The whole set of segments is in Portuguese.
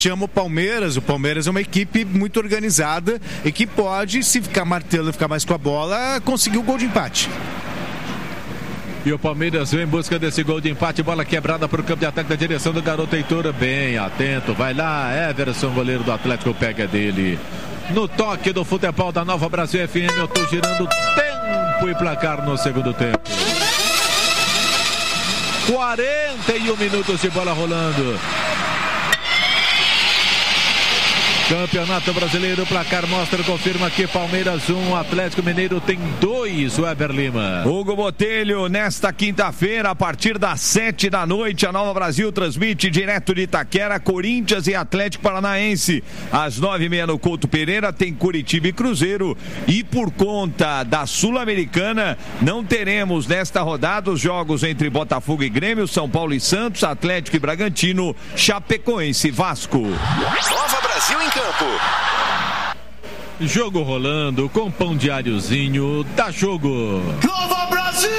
chama o Palmeiras é uma equipe muito organizada e que pode, se ficar martelando, ficar mais com a bola, conseguir o gol de empate. E o Palmeiras vem em busca desse gol de empate, bola quebrada para o campo de ataque da direção do garoto Heitor, bem atento, vai lá, Everson, goleiro do Atlético, pega dele. No toque do futebol da Nova Brasil FM, eu tô girando tempo e placar no segundo tempo. 41 minutos de bola rolando. Campeonato Brasileiro, o placar mostra, confirma que Palmeiras 1, Atlético Mineiro tem 2, Weber Lima. Hugo Botelho, nesta quinta-feira, a partir das 7 da noite, a Nova Brasil transmite direto de Itaquera, Corinthians e Atlético Paranaense. Às 9h30 no Couto Pereira tem Curitiba e Cruzeiro. E por conta da Sul-Americana, não teremos nesta rodada os jogos entre Botafogo e Grêmio, São Paulo e Santos, Atlético e Bragantino, Chapecoense e Vasco. Nova Brasil em campo. Jogo rolando com pão diáriozinho, dá jogo. Nova Brasil!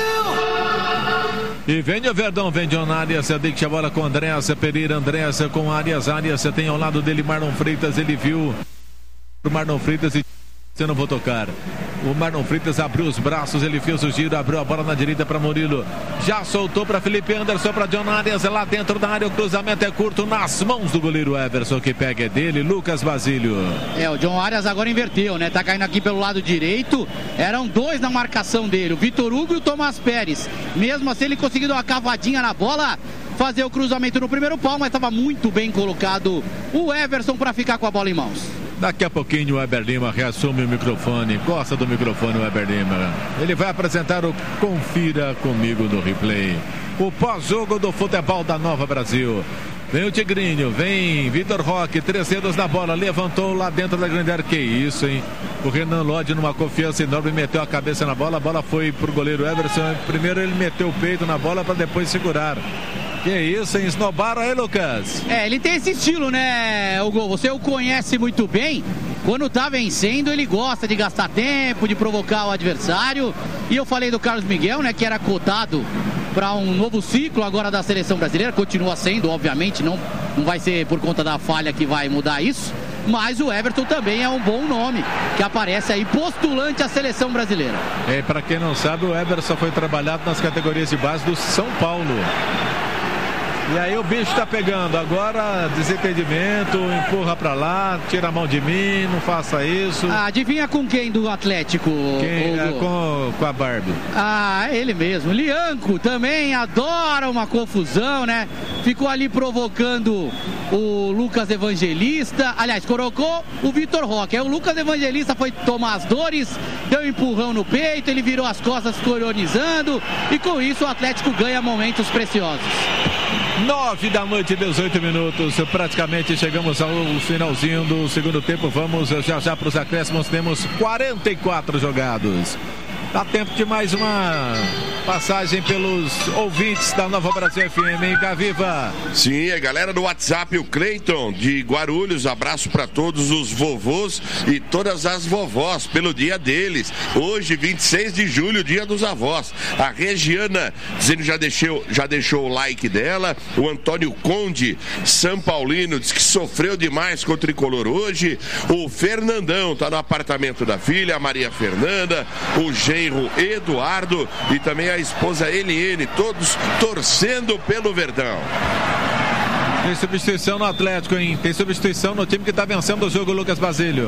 E vem o Verdão, vem John Arias, deixa a bola com Andréasa Pereira, Andréasa com Arias tem ao lado dele Marlon Freitas, ele viu o Marlon Freitas e eu não vou tocar. O Marlon Freitas abriu os braços, ele fez o giro, abriu a bola na direita para Murilo. Já soltou para Felipe Anderson, para John Arias, lá dentro da área, o cruzamento é curto nas mãos do goleiro Everson, que pega é dele, Lucas Basílio. O John Arias agora inverteu, né? Tá caindo aqui pelo lado direito, eram 2 na marcação dele, o Vitor Hugo e o Tomás Pérez. Mesmo assim ele conseguiu dar uma cavadinha na bola, fazer o cruzamento no primeiro pau, mas estava muito bem colocado o Everson para ficar com a bola em mãos. Daqui a pouquinho o Weber Lima reassume o microfone. Gosta do microfone o Weber Lima. Ele vai apresentar o Confira Comigo no Replay. O pós-jogo do futebol da Nova Brasil. Vem o Tigrinho, vem Vitor Roque, 3 dedos na bola, levantou lá dentro da grande área. Que isso, hein? O Renan Lodge numa confiança enorme, meteu a cabeça na bola, a bola foi pro goleiro Everson. Primeiro ele meteu o peito na bola para depois segurar. Que isso, hein? Esnobaram aí, Lucas? Ele tem esse estilo, né, Hugo? Você o conhece muito bem. Quando tá vencendo, ele gosta de gastar tempo, de provocar o adversário. E eu falei do Carlos Miguel, né, que era cotado para um novo ciclo agora da seleção brasileira. Continua sendo, obviamente, não vai ser por conta da falha que vai mudar isso. Mas o Everton também é um bom nome, que aparece aí postulante à seleção brasileira. Para quem não sabe, o Everton foi trabalhado nas categorias de base do São Paulo. E aí o bicho tá pegando, agora desentendimento, empurra pra lá, tira a mão de mim, não faça isso. Adivinha com quem do Atlético? Com a Barbie. Ele mesmo, Lianco também adora uma confusão, né? Ficou ali provocando o Lucas Evangelista, aliás, colocou o Vitor Roque. Aí o Lucas Evangelista foi tomar as dores, deu um empurrão no peito, ele virou as costas, ficou ironizando, e com isso o Atlético ganha momentos preciosos. 9 da noite, 18 minutos. Praticamente chegamos ao finalzinho do segundo tempo. Vamos já para os acréscimos. Temos 44 jogados. Dá tempo de mais uma passagem pelos ouvintes da Nova Brasil FM, hein, Gaviva? Sim, a galera do WhatsApp, o Cleiton de Guarulhos, abraço para todos os vovôs e todas as vovós pelo dia deles. Hoje, 26 de julho, dia dos avós. A Regiana dizendo já deixou o like dela. O Antônio Conde, São Paulino, diz que sofreu demais com o tricolor hoje. O Fernandão tá no apartamento da filha, a Maria Fernanda, o genro Eduardo e também a esposa Eliene, todos torcendo pelo Verdão. Tem substituição no Atlético, hein? Tem substituição no time que tá vencendo o jogo, Lucas Basílio.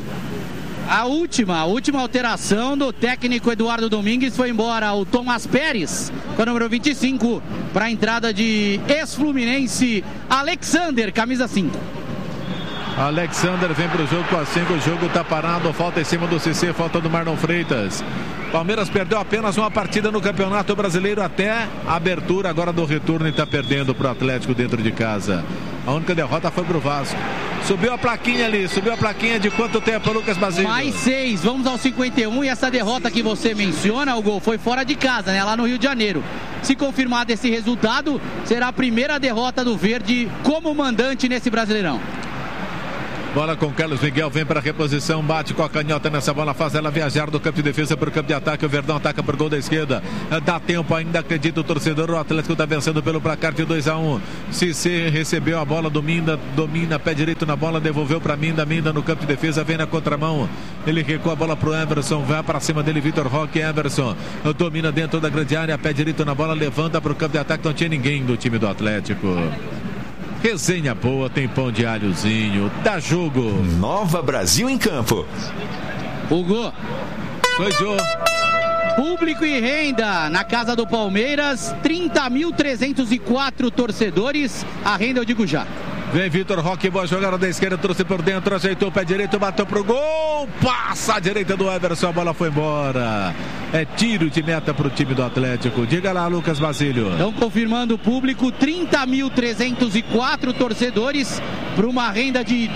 A última alteração do técnico Eduardo Domingues, foi embora o Tomás Pérez, com o número 25, para a entrada de ex-Fluminense Alexander, camisa 5. Alexander vem pro jogo com a 5, o jogo tá parado, falta em cima do CC, falta do Marlon Freitas. Palmeiras perdeu apenas uma partida no Campeonato Brasileiro até a abertura agora do retorno e tá perdendo pro Atlético dentro de casa. A única derrota foi pro Vasco. Subiu a plaquinha ali, de quanto tempo, Lucas Basílio? Mais 6, vamos ao 51, e essa derrota que você menciona, o gol foi fora de casa, né? Lá no Rio de Janeiro. Se confirmado esse resultado, será a primeira derrota do Verde como mandante nesse Brasileirão. Bola com Carlos Miguel, vem para a reposição, bate com a canhota nessa bola, faz ela viajar do campo de defesa para o campo de ataque. O Verdão ataca por gol da esquerda. Dá tempo ainda, acredita o torcedor. O Atlético está vencendo pelo placar de 2-1. Cissé recebeu a bola, domina, pé direito na bola, devolveu para Minda no campo de defesa, vem na contramão. Ele recua a bola para o Everson, vai para cima dele, Vitor Roque. Everson domina dentro da grande área, pé direito na bola, levanta para o campo de ataque. Não tinha ninguém do time do Atlético. Resenha boa, tem pão de alhozinho, dá jogo. Nova Brasil em campo. Hugo. Foi, Jô. Público e renda na casa do Palmeiras, 30.304 torcedores. A renda eu digo já. Vem Vitor Roque, boa jogada da esquerda, trouxe por dentro, ajeitou o pé direito, bateu pro gol, passa a direita do Everson, a bola foi embora. É tiro de meta pro time do Atlético. Diga lá, Lucas Basílio. Estão confirmando o público, 30.304 torcedores para uma renda de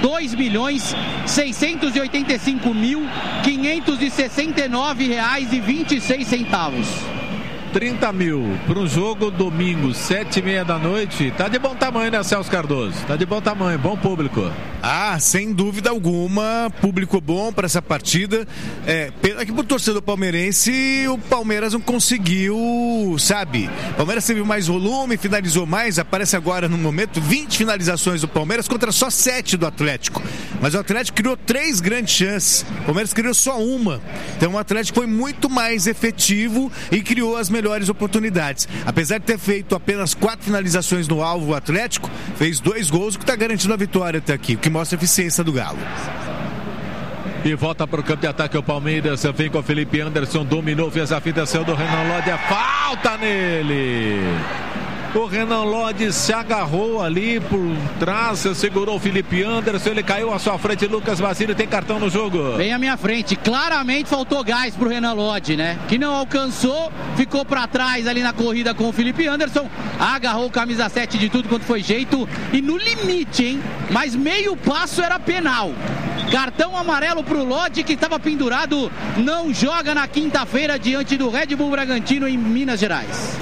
R$2.685.569,26. 30 mil para um jogo domingo, 7h30 da noite. Tá de bom tamanho, né, Celso Cardoso? Tá de bom tamanho, bom público. Sem dúvida alguma, público bom para essa partida. Pena que pro torcedor palmeirense, o Palmeiras não conseguiu, sabe? O Palmeiras teve mais volume, finalizou mais, aparece agora no momento 20 finalizações do Palmeiras contra só 7 do Atlético. Mas o Atlético criou 3 grandes chances, o Palmeiras criou só uma. Então o Atlético foi muito mais efetivo e criou as melhores oportunidades. Apesar de ter feito apenas 4 finalizações no alvo, o Atlético fez 2 gols, o que está garantindo a vitória até aqui, o que mostra a eficiência do Galo. E volta para o campo de ataque o Palmeiras, vem com o Felipe Anderson, dominou, fez a fitação do Renan Lodge, falta nele. O Renan Lodge se agarrou ali por trás, segurou o Felipe Anderson, ele caiu à sua frente. Lucas Basílio tem cartão no jogo. Bem à minha frente, claramente faltou gás pro Renan Lodge, né? Que não alcançou, ficou para trás ali na corrida com o Felipe Anderson, agarrou o camisa 7 de tudo quanto foi jeito e no limite, hein? Mas meio passo era penal. Cartão amarelo pro Lodge, que estava pendurado, não joga na quinta-feira diante do Red Bull Bragantino em Minas Gerais.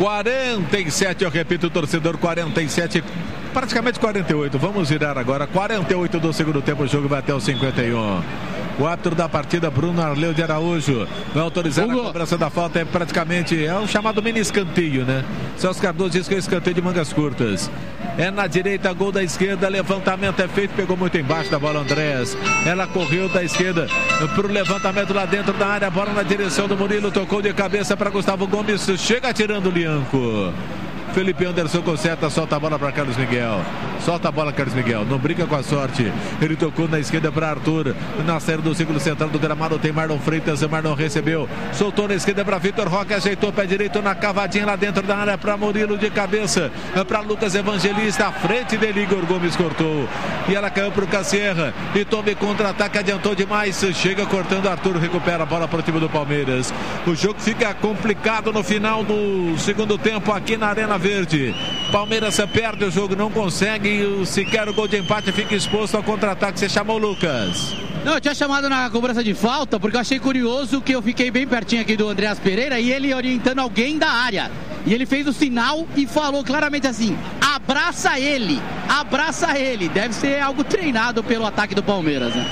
47, eu repito, torcedor, 47, praticamente 48. Vamos virar agora, 48 do segundo tempo, o jogo vai até o 51. O árbitro da partida, Bruno Arleu de Araújo, vai autorizar a cobrança da falta. É o chamado mini escanteio, né? Celso Cardoso diz que é escanteio de mangas curtas. É na direita, gol da esquerda, levantamento é feito, pegou muito embaixo da bola Andrés. Ela correu da esquerda pro levantamento lá dentro da área, bola na direção do Murilo, tocou de cabeça para Gustavo Gomes, chega tirando o Lianco. Felipe Anderson conserta, solta a bola para Carlos Miguel. Solta a bola, Carlos Miguel. Não brinca com a sorte. Ele tocou na esquerda para Arthur. Na série do círculo central do gramado tem Marlon Freitas. Marlon recebeu. Soltou na esquerda para Vitor Roque. Ajeitou o pé direito na cavadinha lá dentro da área para Murilo de cabeça. Para Lucas Evangelista. À frente dele, Igor Gomes cortou. E ela caiu para o Cassierra. E tome contra-ataque. Adiantou demais. Chega cortando. Arthur recupera a bola para o time do Palmeiras. O jogo fica complicado no final do segundo tempo aqui na Arena Verde. Palmeiras perde o jogo, não consegue sequer o gol de empate, fica exposto ao contra-ataque. Você chamou, Lucas? Não, eu tinha chamado na cobrança de falta porque eu achei curioso que eu fiquei bem pertinho aqui do Andreas Pereira e ele orientando alguém da área. E ele fez o sinal e falou claramente assim: abraça ele, abraça ele. Deve ser algo treinado pelo ataque do Palmeiras, né?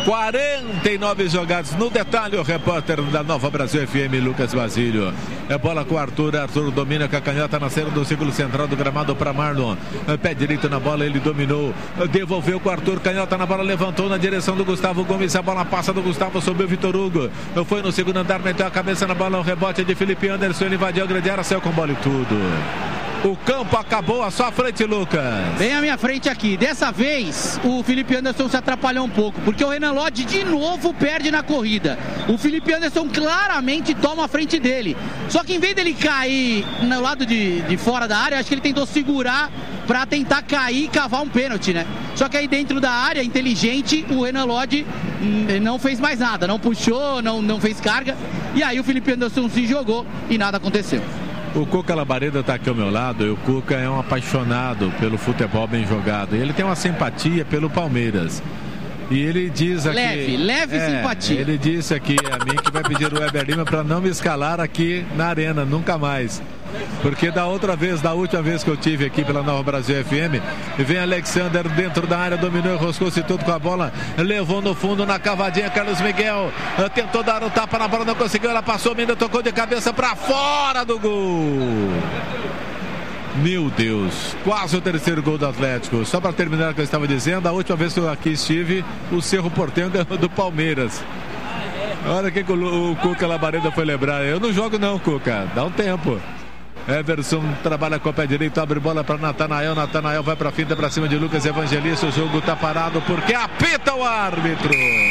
49 jogados no detalhe, o repórter da Nova Brasil FM, Lucas Basílio. É bola com o Arthur. Arthur domina com a canhota na cena do círculo central do gramado para Marlon. Pé direito na bola, ele dominou. Devolveu com o Arthur, canhota na bola, levantou na direção do Gustavo Gomes. A bola passa do Gustavo, subiu o Vitor Hugo. Foi no segundo andar, meteu a cabeça na bola, o rebote de Felipe Anderson. Ele invadiu a grande área, saiu com bola e tudo. O campo acabou à sua frente, Lucas. Bem à minha frente aqui. Dessa vez, o Felipe Anderson se atrapalhou um pouco, porque o Renan Lodge de novo perde na corrida. O Felipe Anderson claramente toma a frente dele. Só que em vez dele cair no lado de fora da área, acho que ele tentou segurar para tentar cair e cavar um pênalti, né? Só que aí dentro da área, inteligente, o Renan Lodge não fez mais nada. Não puxou, não fez carga. E aí o Felipe Anderson se jogou e nada aconteceu. O Cuca Labareda está aqui ao meu lado, e o Cuca é um apaixonado pelo futebol bem jogado. Ele tem uma simpatia pelo Palmeiras. E ele diz aqui... Leve simpatia. Ele disse aqui a mim que vai pedir o Weber Lima para não me escalar aqui na arena, nunca mais. Porque da última vez que eu tive aqui pela Nova Brasil FM, vem Alexander dentro da área, dominou, enroscou-se tudo com a bola, levou no fundo na cavadinha, Carlos Miguel tentou dar um tapa na bola, não conseguiu, ela passou, Minda tocou de cabeça para fora do gol. Meu Deus, quase o terceiro gol do Atlético. Só para terminar o que eu estava dizendo, a última vez que eu aqui estive, o Cerro Porteño ganhou do Palmeiras. Olha o que o Cuca Labareda foi lembrar. Eu não jogo não, Cuca, dá um tempo. Everson trabalha com o pé direito, abre bola para Natanael vai para finta, para cima de Lucas Evangelista. O jogo tá parado porque apita o árbitro.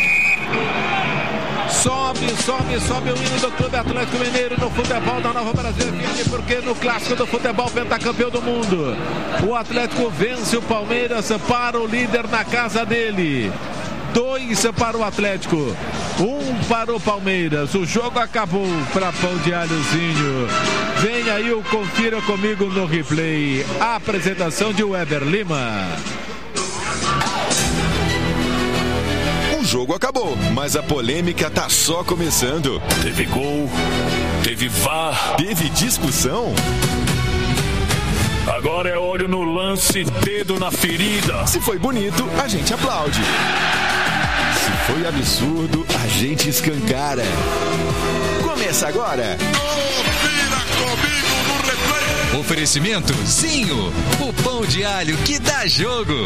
Sobe o hino do Clube Atlético Mineiro no futebol da Nova Brasil FM, porque no clássico do futebol pentacampeão do mundo, o Atlético vence o Palmeiras para o líder na casa dele. 2 para o Atlético, 1 para o Palmeiras. O jogo acabou para Pão de Alhozinho. Vem aí o Confira Comigo no replay. A apresentação de Weber Lima. O jogo acabou, mas a polêmica tá só começando. Teve gol, teve VAR, teve discussão. Agora é olho no lance, dedo na ferida. Se foi bonito, a gente aplaude. Se foi absurdo, a gente escancara. Começa agora. Confira Comigo no replay. Oferecimento Zinho, o pão de alho que dá jogo.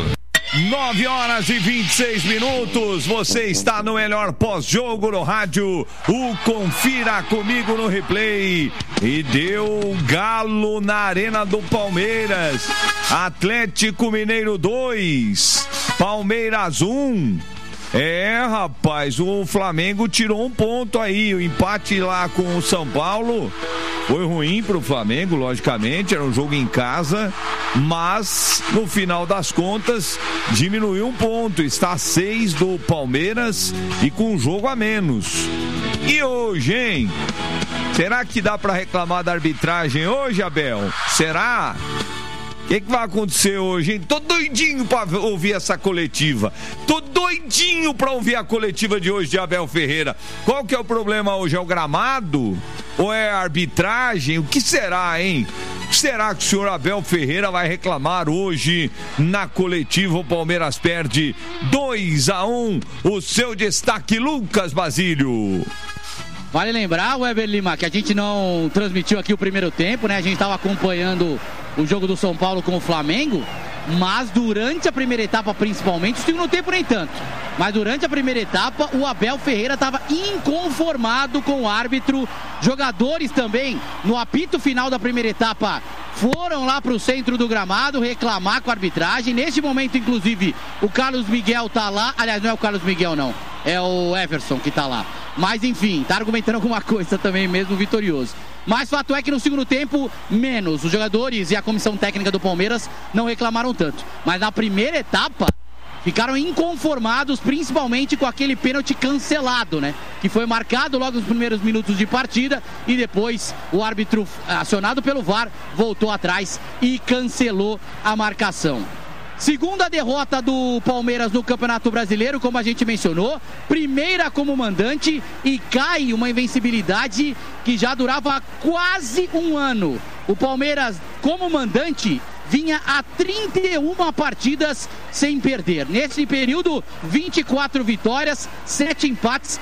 9h26. Você está no melhor pós-jogo no rádio. O Confira Comigo no replay. E deu galo na Arena do Palmeiras. Atlético Mineiro 2, Palmeiras 1. Rapaz, o Flamengo tirou um ponto aí. O empate lá com o São Paulo foi ruim pro Flamengo, logicamente, era um jogo em casa, mas no final das contas diminuiu um ponto, está a 6 do Palmeiras e com um jogo a menos. E hoje, hein? Será que dá pra reclamar da arbitragem hoje, Abel? Será? O que vai acontecer hoje, hein? Tô doidinho pra ouvir essa coletiva. Tô doidinho pra ouvir a coletiva de hoje de Abel Ferreira. Qual que é o problema hoje? É o gramado? Ou é a arbitragem? O que será, hein? O que será que o senhor Abel Ferreira vai reclamar hoje na coletiva? O Palmeiras perde 2-1. O seu destaque, Lucas Basílio. Vale lembrar, Weber Lima, que a gente não transmitiu aqui o primeiro tempo, né? A gente estava acompanhando o jogo do São Paulo com o Flamengo, mas durante a primeira etapa, principalmente, o segundo tempo nem tanto, mas durante a primeira etapa, o Abel Ferreira estava inconformado com o árbitro. Jogadores também, no apito final da primeira etapa, foram lá para o centro do gramado reclamar com a arbitragem. Neste momento, inclusive, o Carlos Miguel tá lá. Aliás, não é o Carlos Miguel, não. É o Everson que tá lá. Mas, enfim, tá argumentando alguma coisa também, mesmo vitorioso. Mas fato é que no segundo tempo, menos. Os jogadores e a comissão técnica do Palmeiras não reclamaram tanto. Mas na primeira etapa, ficaram inconformados, principalmente com aquele pênalti cancelado, né? Que foi marcado logo nos primeiros minutos de partida e depois o árbitro, acionado pelo VAR, voltou atrás e cancelou a marcação. Segunda derrota do Palmeiras no Campeonato Brasileiro, como a gente mencionou. Primeira como mandante e cai uma invencibilidade que já durava quase um ano. O Palmeiras, como mandante, vinha a 31 partidas sem perder. Nesse período, 24 vitórias, 7 empates,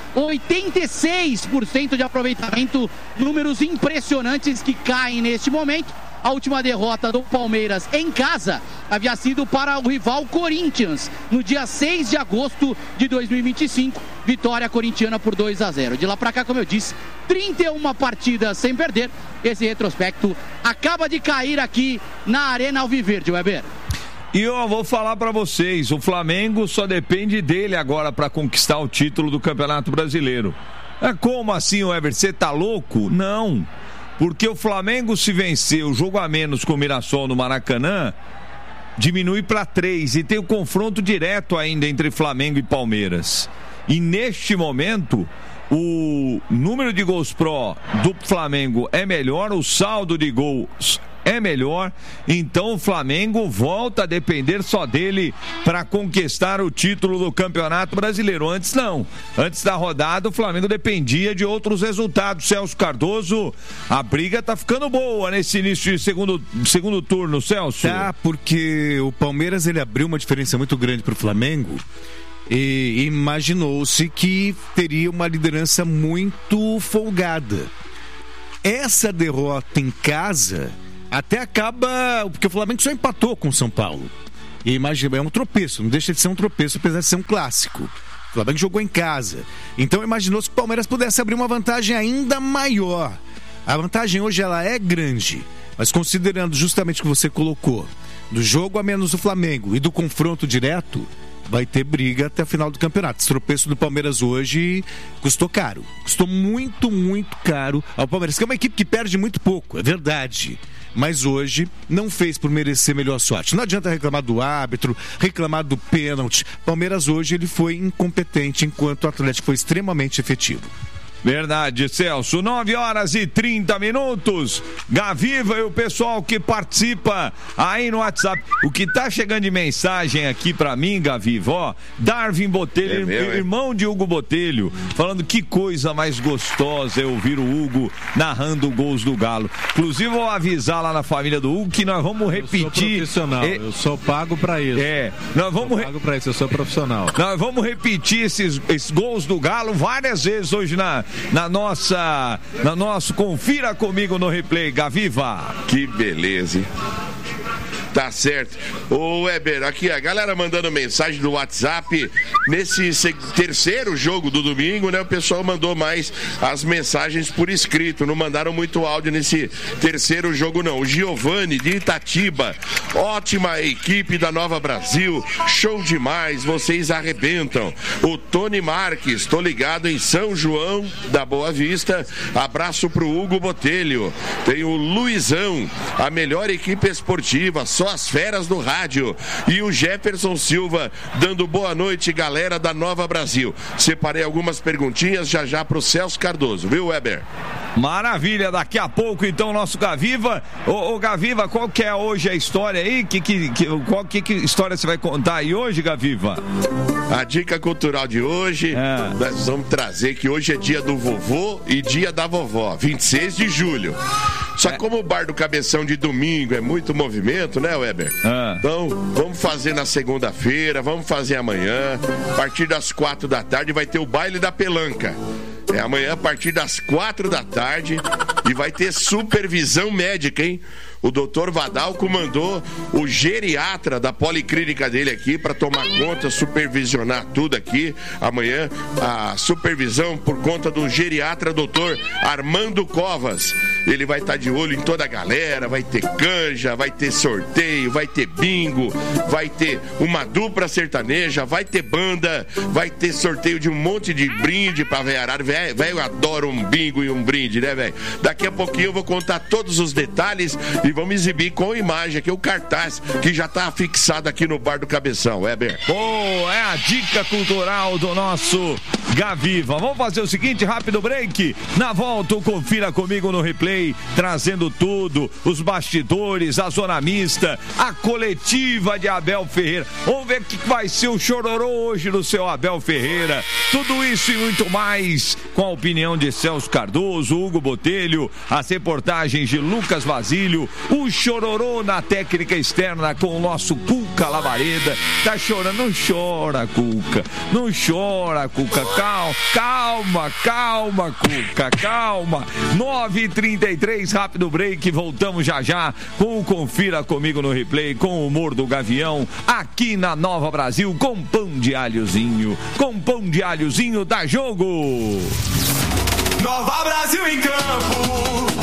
86% de aproveitamento. Números impressionantes que caem neste momento. A última derrota do Palmeiras em casa havia sido para o rival Corinthians, no dia 6 de agosto de 2025. Vitória corintiana por 2-0. De lá para cá, como eu disse, 31 partidas sem perder. Esse retrospecto acaba de cair aqui na Arena Alviverde, Weber. E eu vou falar para vocês, o Flamengo só depende dele agora para conquistar o título do Campeonato Brasileiro. Como assim, Weber? Você tá louco? Não. Porque o Flamengo, se vencer o jogo a menos com o Mirassol no Maracanã, diminui para 3 e tem o confronto direto ainda entre Flamengo e Palmeiras. E neste momento, o número de gols pró do Flamengo é melhor, o saldo de gols é melhor. Então o Flamengo volta a depender só dele para conquistar o título do Campeonato Brasileiro. Antes não. Antes da rodada o Flamengo dependia de outros resultados. Celso Cardoso, a briga tá ficando boa nesse início de segundo turno, Celso. Tá, porque o Palmeiras ele abriu uma diferença muito grande pro Flamengo. E imaginou-se que teria uma liderança muito folgada. Essa derrota em casa até acaba, porque o Flamengo só empatou com o São Paulo. E imagina, é um tropeço, não deixa de ser um tropeço, apesar de ser um clássico. O Flamengo jogou em casa. Então imaginou-se que o Palmeiras pudesse abrir uma vantagem ainda maior. A vantagem hoje ela é grande, mas considerando justamente o que você colocou, do jogo a menos do Flamengo e do confronto direto, vai ter briga até o final do campeonato. Esse tropeço do Palmeiras hoje custou caro. Custou muito, muito caro ao Palmeiras, que é uma equipe que perde muito pouco, é verdade. Mas hoje não fez por merecer melhor sorte. Não adianta reclamar do árbitro, reclamar do pênalti. Palmeiras hoje ele foi incompetente, enquanto o Atlético foi extremamente efetivo. Verdade, Celso. 9h30. Gaviva e o pessoal que participa aí no WhatsApp. O que tá chegando de mensagem aqui pra mim, Gaviva, ó, Darwin Botelho, irmão de Hugo Botelho, falando que coisa mais gostosa é ouvir o Hugo narrando gols do Galo. Inclusive, vou avisar lá na família do Hugo que nós vamos repetir. Eu sou profissional, eu sou pago pra isso. Nós vamos pago pra isso, eu sou profissional. Nós vamos repetir esses gols do Galo várias vezes hoje na nosso Confira Comigo no Replay, Gaviva. Que beleza, hein? Tá certo. Ô Weber, aqui a galera mandando mensagem do WhatsApp. Nesse terceiro jogo do domingo, né? O pessoal mandou mais as mensagens por escrito. Não mandaram muito áudio nesse terceiro jogo, não. O Giovanni de Itatiba. Ótima equipe da Nova Brasil. Show demais. Vocês arrebentam. O Tony Marques. Tô ligado em São João da Boa Vista. Abraço pro Hugo Botelho. Tem o Luizão. A melhor equipe esportiva. Só as feras do rádio. E o Jefferson Silva dando boa noite, galera da Nova Brasil. Separei algumas perguntinhas já pro Celso Cardoso, viu, Weber? Maravilha, daqui a pouco então nosso Gaviva. Ô Gaviva, qual que é hoje a história aí? Que história você vai contar aí hoje, Gaviva? A dica cultural de hoje, nós vamos trazer que hoje é dia do vovô e dia da vovó, 26 de julho. Só que como o Bar do Cabeção de domingo é muito movimento, né, Weber? Então, vamos fazer na segunda-feira, vamos fazer amanhã. A partir das 4 da tarde vai ter o baile da pelanca. É amanhã a partir das 4 da tarde e vai ter supervisão médica, hein? O doutor Vadal comandou o geriatra da policlínica dele aqui para tomar conta, supervisionar tudo aqui. Amanhã a supervisão por conta do geriatra doutor Armando Covas. Ele vai estar de olho em toda a galera, vai ter canja, vai ter sorteio, vai ter bingo, vai ter uma dupla sertaneja, vai ter banda, vai ter sorteio de um monte de brinde pra veiarada. Velho, adoro um bingo e um brinde, né, velho? Daqui a pouquinho eu vou contar todos os detalhes e vamos exibir com imagem aqui o cartaz que já tá fixado aqui no Bar do Cabeção, Weber. É a dica cultural do nosso Gaviva. Vamos fazer o seguinte, rápido break. Na volta, Confira Comigo no Replay, trazendo tudo, os bastidores, a zona mista, a coletiva de Abel Ferreira. Vamos ver o que vai ser o chororô hoje do seu Abel Ferreira. Tudo isso e muito mais com a opinião de Celso Cardoso, Hugo Botelho, as reportagens de Lucas Basílio, o chororô na técnica externa com o nosso Cuca Lavareda. Tá chorando? Não chora, Cuca. Não chora, Cuca. Calma, Cuca. Calma. 9h33, rápido break. Voltamos já com o Confira Comigo no Replay, com o humor do Gavião, aqui na Nova Brasil, com pão de alhozinho. Com pão de alhozinho dá jogo. Nova Brasil em campo.